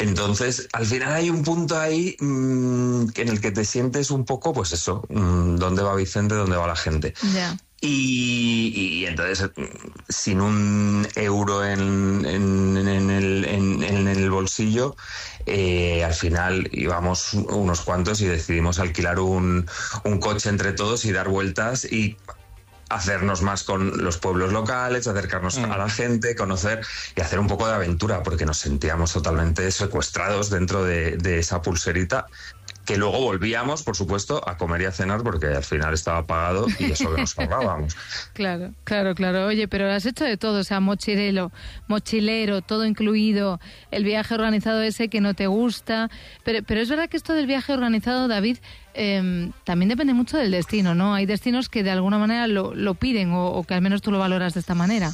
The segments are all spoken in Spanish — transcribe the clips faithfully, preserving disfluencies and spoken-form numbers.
Entonces, al final hay un punto ahí mmm, en el que te sientes un poco, pues eso, mmm, ¿dónde va Vicente, dónde va la gente? Yeah. Y, y entonces, sin un euro en, en, en, el, en, en el bolsillo, eh, al final íbamos unos cuantos y decidimos alquilar un, un coche entre todos y dar vueltas y hacernos más con los pueblos locales, acercarnos mm. a la gente, conocer y hacer un poco de aventura, porque nos sentíamos totalmente secuestrados dentro de, de esa pulserita, que luego volvíamos, por supuesto, a comer y a cenar, porque al final estaba pagado y eso que nos pagábamos. Claro, claro, claro. Oye, pero has hecho de todo, o sea, mochilero, mochilero, todo incluido, el viaje organizado ese que no te gusta, pero, pero es verdad que esto del viaje organizado, David, eh, también depende mucho del destino, ¿no? Hay destinos que de alguna manera lo, lo piden o, o que al menos tú lo valoras de esta manera.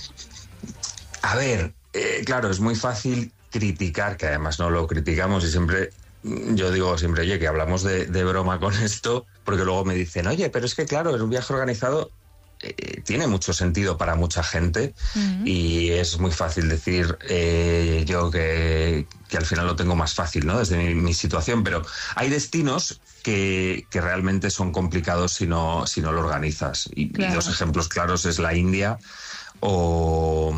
A ver, eh, claro, es muy fácil criticar, que además no lo criticamos y siempre... Yo digo siempre, oye, que hablamos de, de broma con esto, porque luego me dicen, oye, pero es que claro, un viaje organizado eh, tiene mucho sentido para mucha gente uh-huh. y es muy fácil decir eh, yo que, que al final lo tengo más fácil, ¿no? Desde mi, mi situación, pero hay destinos que, que realmente son complicados si no, si no lo organizas. Y, claro. y dos ejemplos claros es la India o...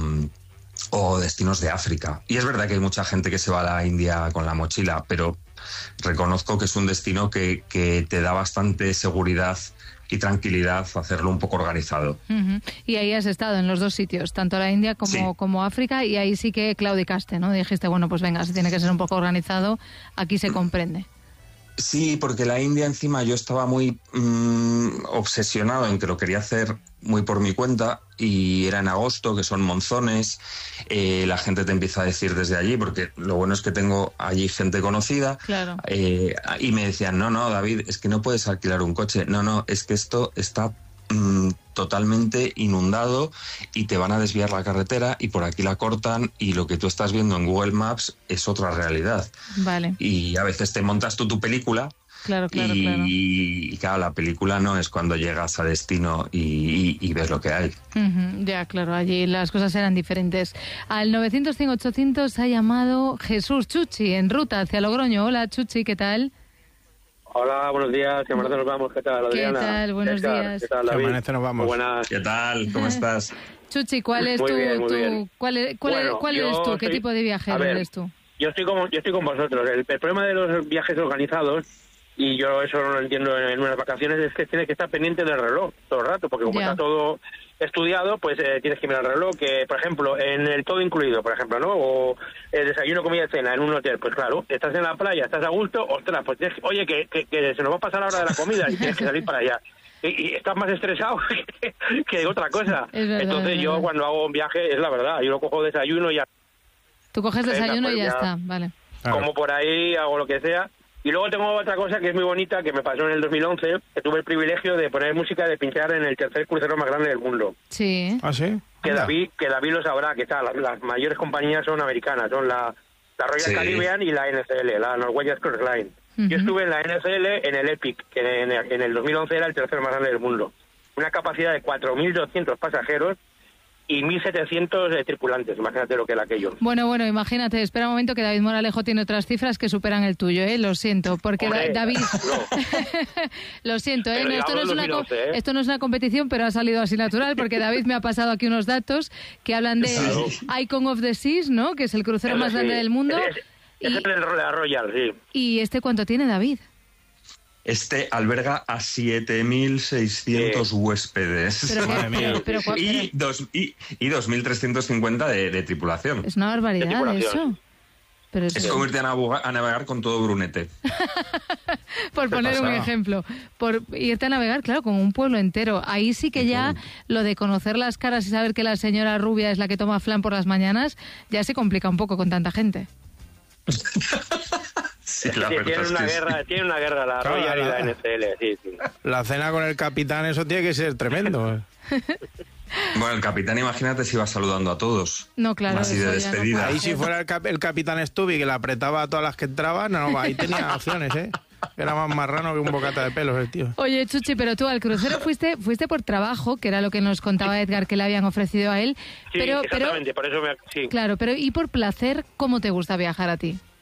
o destinos de África. Y es verdad que hay mucha gente que se va a la India con la mochila, pero reconozco que es un destino que, que te da bastante seguridad y tranquilidad hacerlo un poco organizado. Uh-huh. Y ahí has estado en los dos sitios, tanto la India como, sí. como África, y ahí sí que claudicaste, ¿no? Dijiste, bueno, pues venga, si tiene que ser un poco organizado, aquí se comprende. Sí, porque la India encima yo estaba muy mmm, obsesionado en que lo quería hacer muy por mi cuenta y era en agosto, que son monzones, eh, la gente te empieza a decir desde allí, porque lo bueno es que tengo allí gente conocida, claro. eh, y me decían, no, no, David, es que no puedes alquilar un coche, no, no, es que esto está mmm, totalmente inundado y te van a desviar la carretera y por aquí la cortan y lo que tú estás viendo en Google Maps es otra realidad. Vale. Y a veces te montas tú tu película. Claro, claro, y, claro. Y claro, la película no es cuando llegas a destino y, y, y ves lo que hay. Uh-huh, ya, claro, allí las cosas eran diferentes. Al nueve cero cero, ocho cero cero ha llamado Jesús Chuchi en ruta hacia Logroño. Hola, Chuchi, ¿qué tal? Hola, buenos días, que amanece nos vamos, ¿qué tal, Adriana? ¿Qué tal? Buenos Edgar, días. ¿Qué tal, David? Que amanece nos vamos. Buenas. ¿Qué tal? ¿Cómo estás? Chuchi, ¿cuál es muy tu, bien, muy tu bien. cuál, es, cuál, bueno, cuál eres tú? ¿Qué soy, tipo de viajero ver, eres tú? Yo estoy como yo estoy con vosotros. El, el problema de los viajes organizados, y yo eso no lo entiendo en, en unas vacaciones, es que tienes que estar pendiente del reloj todo el rato, porque como ya. está todo estudiado, pues eh, tienes que mirar el reloj, que por ejemplo, en el todo incluido, por ejemplo, ¿no? O el desayuno, comida, cena en un hotel, pues claro, estás en la playa, estás a gusto, ostras, pues tienes que, oye, que, que, que se nos va a pasar la hora de la comida y tienes que salir para allá. Y, y estás más estresado que, que otra cosa. Es verdad, Entonces es yo verdad. cuando hago un viaje, es la verdad, yo lo cojo desayuno y ya. Tú coges desayuno pues y ya, ya está, vale. Claro. Como por ahí, hago lo que sea. Y luego tengo otra cosa que es muy bonita, que me pasó en el dos mil once, que tuve el privilegio de poner música, de pinchar en el tercer crucero más grande del mundo. Sí. ¿Ah, sí? Que Anda. David, que David lo sabrá, que tal, las, las mayores compañías son americanas, son la, la Royal Sí. Caribbean y la N C L, la Norwegian Cruise Line. Uh-huh. Yo estuve en la N C L en el Epic, que en, en el dos mil once era el tercer más grande del mundo. Una capacidad de cuatro mil doscientos pasajeros y mil setecientos eh, tripulantes, imagínate lo que era aquello. Bueno, bueno, imagínate, espera un momento que David Moralejo tiene otras cifras que superan el tuyo, ¿eh? Lo siento, porque Hombre, da- David... no. Lo siento, ¿eh? Pero No, ya esto, no hablo es del una, dos mil once, co- ¿eh? esto no es una competición, pero ha salido así natural, porque David me ha pasado aquí unos datos que hablan de Claro. Icon of the Seas, ¿no? Que es el crucero más Sí. grande del mundo. Es, es, es Y, el de la Royal, sí. ¿Y este cuánto tiene, David? Este alberga a siete mil seiscientos Sí. huéspedes. Pero, Madre que- mía. pero, pero cua- y, dos, y, y dos mil trescientos cincuenta de, de tripulación. es una barbaridad De tripulación. eso. Pero Es eso- como irte a, navegar, a navegar con todo Brunete. por poner un pasaba? ejemplo, por irte a navegar, claro, con un pueblo entero. Ahí sí que ya lo de conocer las caras y saber que la señora rubia es la que toma flan por las mañanas, ya se complica un poco con tanta gente. Sí, Sí, la sí, verdad tiene es una que sí. guerra, tiene una guerra la Claro, Royal y la- la N C L, sí, sí. La cena con el capitán, eso tiene que ser tremendo. Bueno, el capitán, imagínate si iba saludando a todos. No, claro, Así de eso ya no despedida. puede Ahí si ser. fuera el, cap- el capitán Stubby que le apretaba a todas las que entraban, no, ahí tenía opciones, ¿eh? Era más marrano que un bocata de pelos el tío. Oye, Chuchi, pero tú al crucero fuiste fuiste por trabajo, que era lo que nos contaba Edgar que le habían ofrecido a él. Sí, pero, pero exactamente, por eso me... Sí. Claro, pero ¿y por placer cómo te gusta viajar a ti?